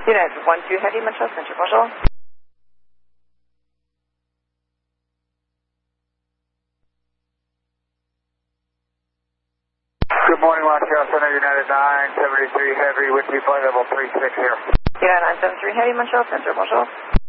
United 1-2 Heavy, Montreal Center, bonjour. Good morning, Montreal Center, United 973 Heavy with you, flight level 36 here. United 973 Heavy, Montreal Center, bonjour.